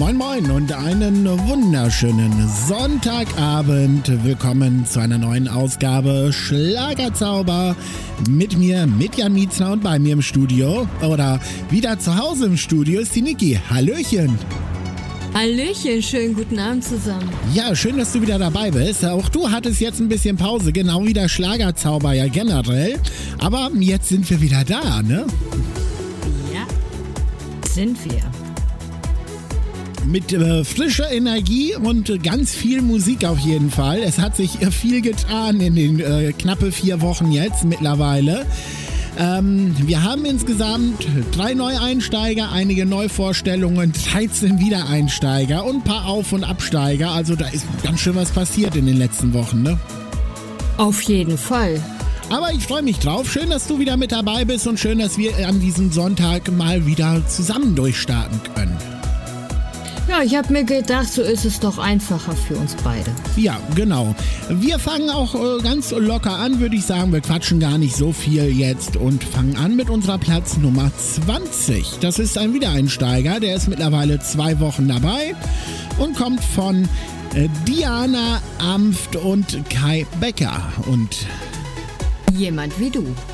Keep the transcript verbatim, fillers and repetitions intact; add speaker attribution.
Speaker 1: Moin Moin und einen wunderschönen Sonntagabend. Willkommen zu einer neuen Ausgabe Schlagerzauber mit mir, mit Jan Mietzner, und bei mir im Studio oder wieder zu Hause im Studio ist die Niki. Hallöchen.
Speaker 2: Hallöchen, schönen guten Abend zusammen.
Speaker 1: Ja, schön, dass du wieder dabei bist. Auch du hattest jetzt ein bisschen Pause, genau wie der Schlagerzauber ja generell. Aber jetzt sind wir wieder da, ne?
Speaker 2: Ja, sind wir.
Speaker 1: Mit äh, frischer Energie und ganz viel Musik auf jeden Fall. Es hat sich äh, viel getan in den äh, knappe vier Wochen jetzt mittlerweile. Ähm, wir haben insgesamt drei Neueinsteiger, einige Neuvorstellungen, dreizehn Wiedereinsteiger und ein paar Auf- und Absteiger. Also da ist ganz schön was passiert in den letzten Wochen, ne?
Speaker 2: Auf jeden Fall.
Speaker 1: Aber ich freue mich drauf. Schön, dass du wieder mit dabei bist und schön, dass wir an diesem Sonntag mal wieder zusammen durchstarten können.
Speaker 2: Ja, ich habe mir gedacht, so ist es doch einfacher für uns beide.
Speaker 1: Ja, genau. Wir fangen auch äh, ganz locker an, würde ich sagen. Wir quatschen gar nicht so viel jetzt und fangen an mit unserer Platz Nummer zwanzig. Das ist ein Wiedereinsteiger, der ist mittlerweile zwei Wochen dabei und kommt von äh, Diana Amft und Kai Becker. Und
Speaker 2: Jemand wie du.